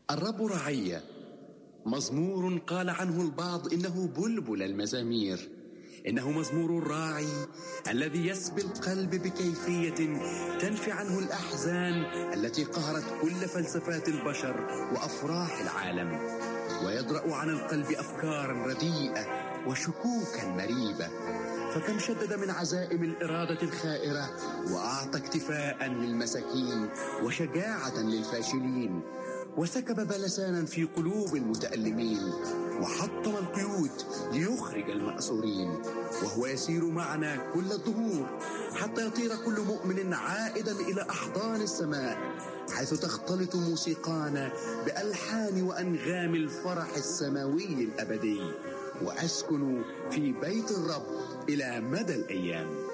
الرب رعي، مزمور قال عنه البعض إنه بلبل المزامير. إنه مزمور الراعي الذي يسبي القلب بكيفية تنفي عنه الأحزان التي قهرت كل فلسفات البشر وأفراح العالم، ويدرأ عن القلب أفكارا رديئة وشكوكا مريبة. فكم شدد من عزائم الإرادة الخائرة، وأعطى اكتفاء للمساكين وشجاعة للفاشلين، وسكب بلسانا في قلوب المتألمين، وحطم القيود ليخرج المأسورين. وهو يسير معنا كل الدهور حتى يطير كل مؤمن عائدا إلى أحضان السماء، حيث تختلط موسيقانا بألحان وأنغام الفرح السماوي الأبدي، وأسكن في بيت الرب إلى مدى الأيام.